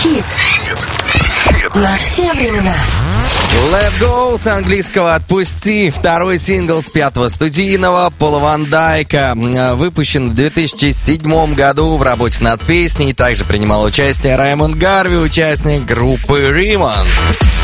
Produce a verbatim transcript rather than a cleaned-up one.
Хит. На все времена. Let Go с английского «Отпусти». Второй сингл с пятого студийного Пола Ван Дайка. Выпущен в две тысячи седьмом году в работе над песней. Также принимал участие Раймонд Гарви, участник группы Римон.